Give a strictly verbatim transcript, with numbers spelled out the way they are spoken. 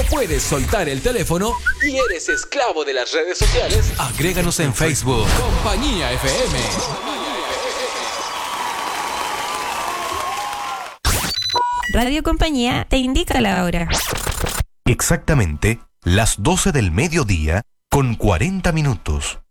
puedes soltar el teléfono y eres esclavo de las redes sociales, agréganos en Facebook. Compañía F M. Radio Compañía te indica la hora. Exactamente las doce del mediodía con cuarenta minutos.